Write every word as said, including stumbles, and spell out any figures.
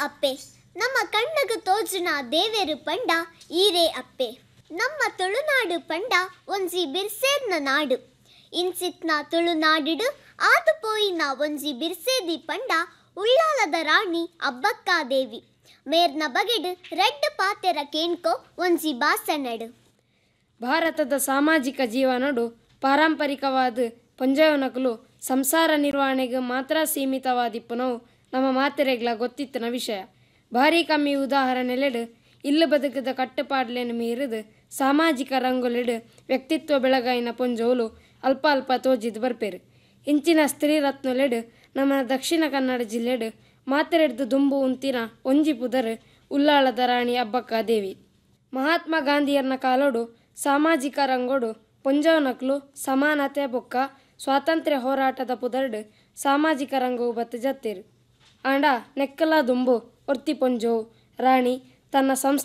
ಅಪ್ಪೆ ನಮ್ಮ ಕಣ್ಣಗ ತೋಜುನ ದೇವೆರು ಪಂಡ ಈರೇ ಅಪ್ಪೆ. ನಮ್ಮ ತುಳುನಾಡು ಪಂಡ ಒಂಜಿ ಬಿರ್ಸೇದ್ನ ನಾಡು. ಇನ್ಸಿತ್ನ ತುಳುನಾಡಿಡು ಆದು ಪೋಯಿನ ಒಂಜಿ ಬಿರ್ಸೇದಿ ಪಂಡ ಉಳ್ಳಾಲದ ರಾಣಿ ಅಬ್ಬಕ್ಕಾದೇವಿ. ಮೇರ್ನ ಬಗೆಡು ರೆಡ್ ಪಾತೆರ ಕೇಣ್ಕೊ ಒಂಜಿ ಬಾಸನಡು. ಭಾರತದ ಸಾಮಾಜಿಕ ಜೀವನಡು ಪಾರಂಪರಿಕವಾದ ಪಂಜಯವನಕಲು ಸಂಸಾರ ನಿರ್ವಹಣೆಗೆ ಮಾತ್ರ ಸೀಮಿತವಾದಿಪ್ಪುನವು ನಮ್ಮ ಮಾತೆರೆಗ್ಲ ಗೊತ್ತಿತ್ತಿನ ವಿಷಯ. ಭಾರಿ ಕಮ್ಮಿ ಉದಾಹರಣೆಲೆಡು ಇಲ್ಲು ಬದುಕದ ಕಟ್ಟುಪಾಡ್ಲೇನು ಮೀರಿದು ಸಾಮಾಜಿಕ ರಂಗುಲೆಡು ವ್ಯಕ್ತಿತ್ವ ಬೆಳಗಾಯಿನ ಪೊಂಜೋಲು ಅಲ್ಪ ಅಲ್ಪ ತೋಜಿದು ಬರ್ಪೇರು. ಇಂಚಿನ ಸ್ತ್ರೀ ರತ್ನಲೆಡು ನಮ್ಮ ದಕ್ಷಿಣ ಕನ್ನಡ ಜಿಲ್ಲೆಡು ಮಾತೆರೆಡ್ದು ದುಂಬು ಉಂತಿನ ಒಂಜಿ ಪುದರ್ ಉಳ್ಳಾಳದ ರಾಣಿ ಅಬ್ಬಕ್ಕಾದೇವಿ. ಮಹಾತ್ಮ ಗಾಂಧಿಯರ್ನ ಕಾಲೋಡು ಸಾಮಾಜಿಕ ರಂಗೋಡು ಪೊಂಜವನಕ್ಲು ಸಮಾನತೆ ಬೊಕ್ಕ ಸ್ವಾತಂತ್ರ್ಯ ಹೋರಾಟದ ಪುದರ್ಡು ಸಾಮಾಜಿಕ ರಂಗವು ಬತ್ತು ಜತ್ತೇರು. ಆಂಡ ನೆಕ್ಕಲ ದುಂಬು ಒರ್ತಿ ಪೊಂಜೋವು ರಾಣಿ ತನ್ನ ಸಂಸ್ಥೆ